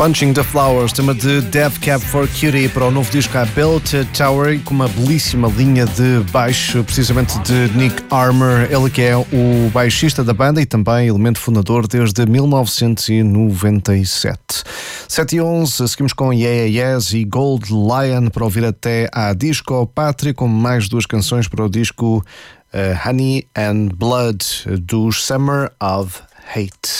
Punching the Flowers, tema de Death Cab for Cutie para o novo disco A Built Tower, com uma belíssima linha de baixo, precisamente de Nick Armour, ele que é o baixista da banda e também elemento fundador desde 1997. 7:11, seguimos com Yeah Yes e Gold Lion para ouvir até à Disco Pátria, com mais duas canções para o disco Honey and Blood, do Summer of Hate.